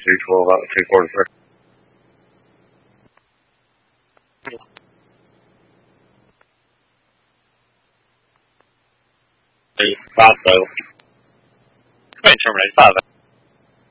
212 out of 243. Five though. Terminated 5.